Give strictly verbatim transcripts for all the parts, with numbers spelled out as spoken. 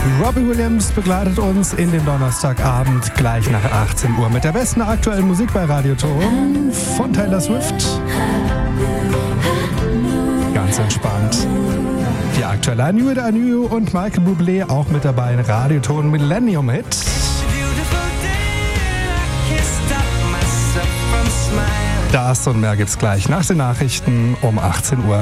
Robbie Williams begleitet uns in den Donnerstagabend gleich nach achtzehn Uhr mit der besten aktuellen Musik bei Radio Ton von Taylor Swift. Ganz entspannt. Die aktuelle Anu de Anu und Michael Bublé auch mit dabei in Radio Ton Millennium Hit. Das und mehr gibt's gleich nach den Nachrichten um achtzehn Uhr.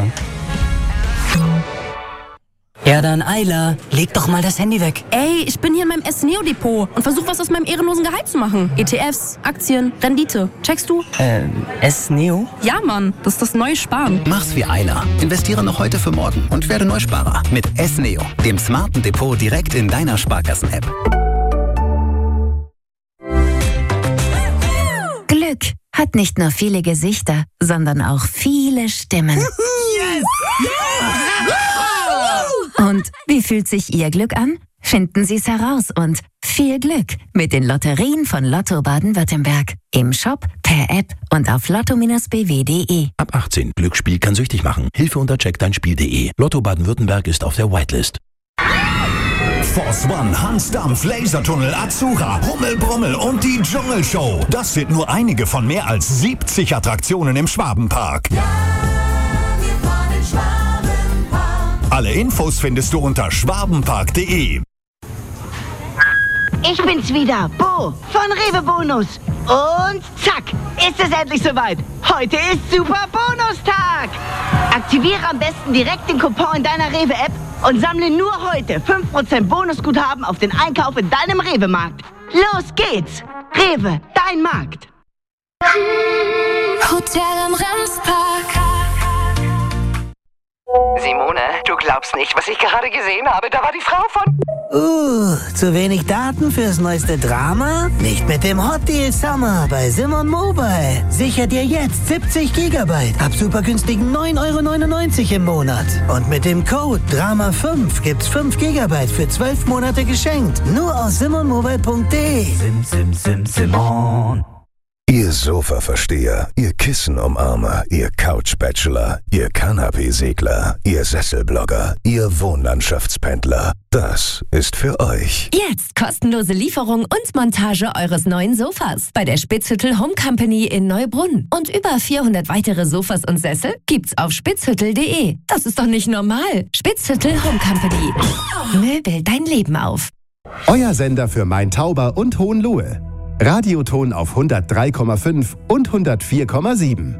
Ja dann, Ayla, leg doch mal das Handy weg. Ey, ich bin hier in meinem S-Neo-Depot und versuche was aus meinem ehrenlosen Gehalt zu machen. E T Fs, Aktien, Rendite. Checkst du? Ähm, S-Neo? Ja, Mann, das ist das neue Sparen. Mach's wie Ayla. Investiere noch heute für morgen und werde Neusparer mit S-Neo, dem smarten Depot direkt in deiner Sparkassen-App. Glück hat nicht nur viele Gesichter, sondern auch viele Stimmen. Yes! Und wie fühlt sich Ihr Glück an? Finden Sie es heraus und viel Glück mit den Lotterien von Lotto Baden-Württemberg. Im Shop, per App und auf lotto Bindestrich b w punkt d e. Ab achtzehn. Glücksspiel kann süchtig machen. Hilfe unter check dein Spiel punkt d e. Lotto Baden-Württemberg ist auf der Whitelist. Force One, Hansdampf, Lasertunnel, Azura, Rummel, Brummel und die Dschungelshow. Das sind nur einige von mehr als siebzig Attraktionen im Schwabenpark. Ja, wir fahren in Schwabenpark. Alle Infos findest du unter schwabenpark punkt d e. Ich bin's wieder, Bo von Rewe Bonus. Und zack, ist es endlich soweit. Heute ist Super Bonustag. Aktiviere am besten direkt den Coupon in deiner Rewe-App und sammle nur heute fünf Prozent Bonusguthaben auf den Einkauf in deinem Rewe-Markt. Los geht's. Rewe, dein Markt. Hotel am Remspark. Simone, du glaubst nicht, was ich gerade gesehen habe. Da war die Frau von... Uh, zu wenig Daten fürs neueste Drama? Nicht mit dem Hot Deal Summer bei Simon Mobile. Sicher dir jetzt siebzig Gigabyte ab super günstigen neun Euro neunundneunzig im Monat. Und mit dem Code Drama fünf gibt's fünf Gigabyte für zwölf Monate geschenkt. Nur aus simon mobile punkt d e. Sim, sim, sim, Simon. Ihr Sofa-Versteher, ihr Kissen-Umarmer, ihr Couch-Bachelor, ihr Kanapee-Segler, ihr Sesselblogger, ihr Wohnlandschaftspendler. Das ist für euch. Jetzt kostenlose Lieferung und Montage eures neuen Sofas bei der Spitzhüttel Home Company in Neubrunn. Und über vierhundert weitere Sofas und Sessel gibt's auf spitzhüttel punkt d e. Das ist doch nicht normal. Spitzhüttel Home Company. Möbel dein Leben auf. Euer Sender für Main-Tauber und Hohenlohe. Radioton auf hundertdrei Komma fünf und hundertvier Komma sieben.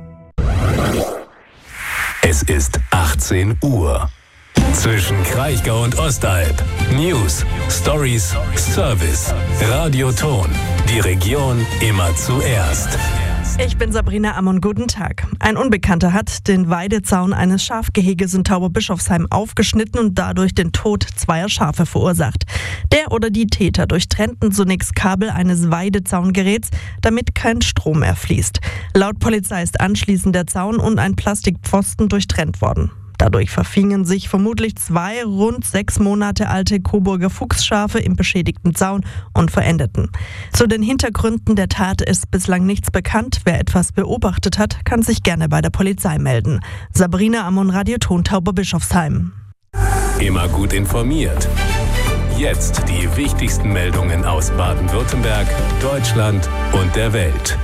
Es ist achtzehn Uhr. Zwischen Kraichgau und Ostalb. News, Stories, Service. Radioton. Die Region immer zuerst. Ich bin Sabrina Ammon, guten Tag. Ein Unbekannter hat den Weidezaun eines Schafgeheges in Tauberbischofsheim aufgeschnitten und dadurch den Tod zweier Schafe verursacht. Der oder die Täter durchtrennten zunächst Kabel eines Weidezaungeräts, damit kein Strom mehr fließt. Laut Polizei ist anschließend der Zaun und ein Plastikpfosten durchtrennt worden. Dadurch verfingen sich vermutlich zwei rund sechs Monate alte Coburger Fuchsschafe im beschädigten Zaun und verendeten. Zu den Hintergründen der Tat ist bislang nichts bekannt. Wer etwas beobachtet hat, kann sich gerne bei der Polizei melden. Sabrina Ammon, Radioton Tauberbischofsheim. Immer gut informiert. Jetzt die wichtigsten Meldungen aus Baden-Württemberg, Deutschland und der Welt.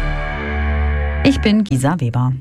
Ich bin Gisa Weber.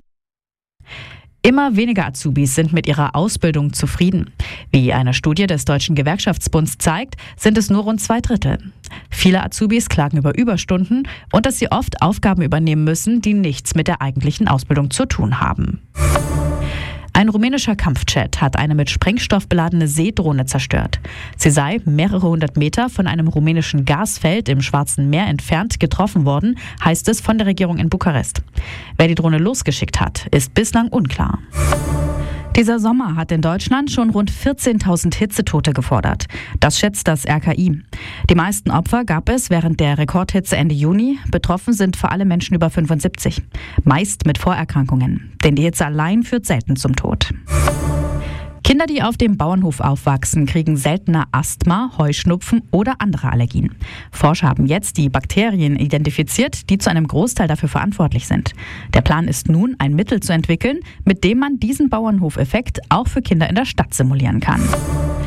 Immer weniger Azubis sind mit ihrer Ausbildung zufrieden. Wie eine Studie des Deutschen Gewerkschaftsbunds zeigt, sind es nur rund zwei Drittel. Viele Azubis klagen über Überstunden und dass sie oft Aufgaben übernehmen müssen, die nichts mit der eigentlichen Ausbildung zu tun haben. Ein rumänischer Kampfjet hat eine mit Sprengstoff beladene Seedrohne zerstört. Sie sei mehrere hundert Meter von einem rumänischen Gasfeld im Schwarzen Meer entfernt getroffen worden, heißt es von der Regierung in Bukarest. Wer die Drohne losgeschickt hat, ist bislang unklar. Dieser Sommer hat in Deutschland schon rund vierzehntausend Hitzetote gefordert. Das schätzt das R K I. Die meisten Opfer gab es während der Rekordhitze Ende Juni. Betroffen sind vor allem Menschen über fünfundsiebzig. Meist mit Vorerkrankungen. Denn die Hitze allein führt selten zum Tod. Kinder, die auf dem Bauernhof aufwachsen, kriegen seltener Asthma, Heuschnupfen oder andere Allergien. Forscher haben jetzt die Bakterien identifiziert, die zu einem Großteil dafür verantwortlich sind. Der Plan ist nun, ein Mittel zu entwickeln, mit dem man diesen Bauernhofeffekt auch für Kinder in der Stadt simulieren kann.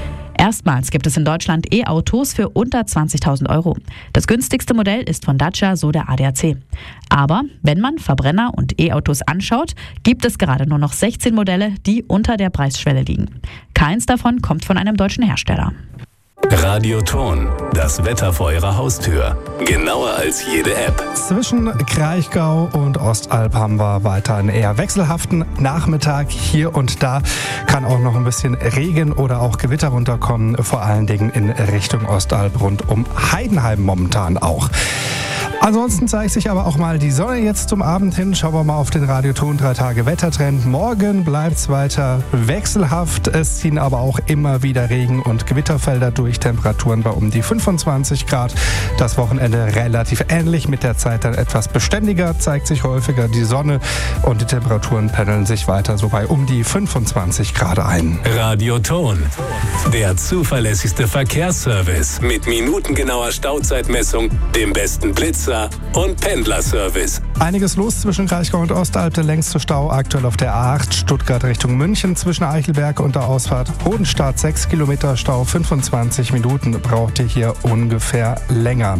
Erstmals gibt es in Deutschland E-Autos für unter zwanzigtausend Euro. Das günstigste Modell ist von Dacia, so der A D A C. Aber wenn man Verbrenner und E-Autos anschaut, gibt es gerade nur noch sechzehn Modelle, die unter der Preisschwelle liegen. Keins davon kommt von einem deutschen Hersteller. Radioton, das Wetter vor Ihrer Haustür. Genauer als jede App. Zwischen Kraichgau und Ostalb haben wir weiter einen eher wechselhaften Nachmittag. Hier und da kann auch noch ein bisschen Regen oder auch Gewitter runterkommen. Vor allen Dingen in Richtung Ostalb rund um Heidenheim momentan auch. Ansonsten zeigt sich aber auch mal die Sonne jetzt zum Abend hin. Schauen wir mal auf den Radioton drei Tage Wettertrend. Morgen bleibt es weiter wechselhaft. Es ziehen aber auch immer wieder Regen- und Gewitterfelder durch. Temperaturen bei um die fünfundzwanzig Grad. Das Wochenende relativ ähnlich. Mit der Zeit dann etwas beständiger. Zeigt sich häufiger die Sonne und die Temperaturen pendeln sich weiter so bei um die fünfundzwanzig Grad ein. Radioton, der zuverlässigste Verkehrsservice mit minutengenauer Stauzeitmessung, dem besten Blitzer und Pendlerservice. Einiges los zwischen Kraichgau und Ostalb. Der längste Stau aktuell auf der A acht Stuttgart Richtung München zwischen Eichelberg und der Ausfahrt Hodenstadt. sechs Kilometer Stau, fünfundzwanzig Minuten braucht ihr hier ungefähr länger.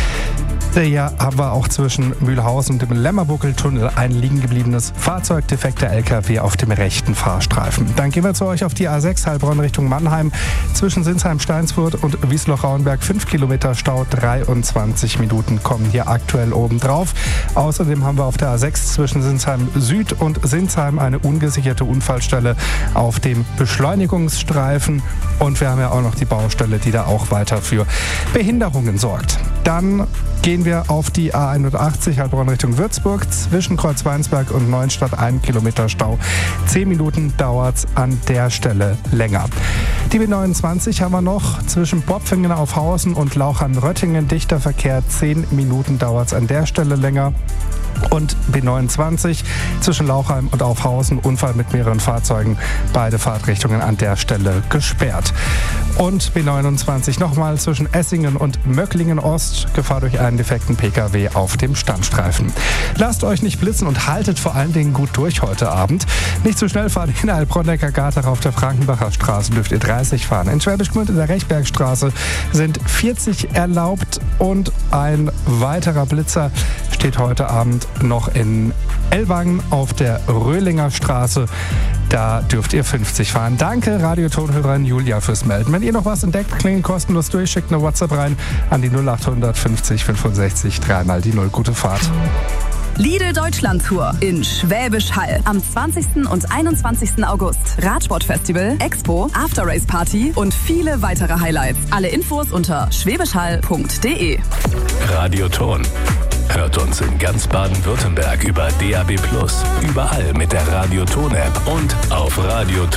Hier haben wir auch zwischen Mühlhausen und dem Lämmerbuckeltunnel ein liegen gebliebenes Fahrzeug, defekter L K W auf dem rechten Fahrstreifen. Dann gehen wir zu euch auf die A sechs Heilbronn Richtung Mannheim. Zwischen Sinsheim-Steinsfurt und Wiesloch-Rauenberg fünf Kilometer Stau, dreiundzwanzig Minuten kommen hier aktuell oben drauf. Außerdem haben wir auf der A sechs zwischen Sinsheim Süd und Sinsheim eine ungesicherte Unfallstelle auf dem Beschleunigungsstreifen. Und wir haben ja auch noch die Baustelle, die da auch weiter für Behinderungen sorgt. Dann gehen wir auf die A einundachtzig Heilbronn Richtung Würzburg. Zwischen Kreuzweinsberg und Neuenstadt ein Kilometer Stau. Zehn Minuten dauert es an der Stelle länger. Die B neunundzwanzig haben wir noch zwischen Bopfingen auf Hausen und Lauchern-Röttingen. Dichter Verkehr, zehn Minuten dauert es an der Stelle länger. Und B neunundzwanzig zwischen Lauchheim und Aufhausen, Unfall mit mehreren Fahrzeugen, beide Fahrtrichtungen an der Stelle gesperrt. Und B neunundzwanzig nochmal zwischen Essingen und Möcklingen Ost, Gefahr durch einen defekten P K W auf dem Standstreifen. Lasst euch nicht blitzen und haltet vor allen Dingen gut durch heute Abend. Nicht zu schnell fahren in Heilbronn-Neckar-Gatach auf der Frankenbacher Straße dürft ihr dreißig fahren. In Schwäbisch Gmünd in der Rechbergstraße sind vierzig erlaubt und ein weiterer Blitzer steht heute Abend noch in Ellwangen auf der Röhlinger Straße. Da dürft ihr fünfzig fahren. Danke, Radiotonhörerin Julia, fürs Melden. Wenn ihr noch was entdeckt, klingelt kostenlos durch, schickt eine WhatsApp rein an die null achthundert fünfzig fünfundsechzig, dreimal die Null. Gute Fahrt. Lidl Deutschland Tour in Schwäbisch Hall am zwanzigsten und einundzwanzigsten August. Radsportfestival, Expo, After-Race Party und viele weitere Highlights. Alle Infos unter schwäbischhall punkt de. Radioton. Hört uns in ganz Baden-Württemberg über D A B plus, überall mit der Radioton-App und auf Radioton.